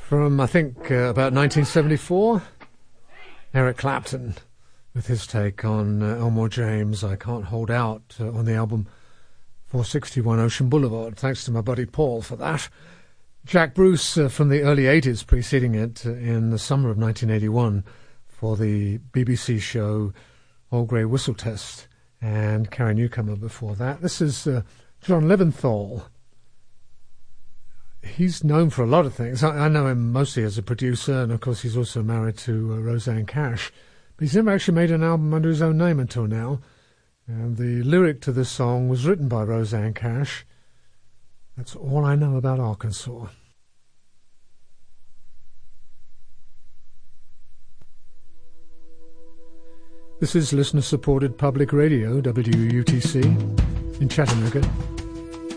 From, I think, about 1974, Eric Clapton with his take on Elmore James' I Can't Hold Out on the album 461 Ocean Boulevard. Thanks to my buddy Paul for that. Jack Bruce from the early 80s, preceding it in the summer of 1981 for the BBC show Old Grey Whistle Test, and Carrie Newcomer before that. This is John Leventhal. He's known for a lot of things. I know him mostly as a producer, and of course he's also married to Rosanne Cash. But he's never actually made an album under his own name until now. And the lyric to this song was written by Rosanne Cash. That's all I know about Arkansas. This is listener-supported public radio, WUTC, in Chattanooga.